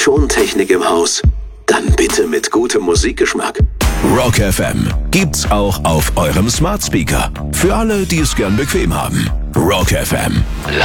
Tontechnik im Haus? Dann bitte mit gutem Musikgeschmack. Rock FM gibt's auch auf eurem Smart Speaker. Für alle, die es gern bequem haben. Rock FM.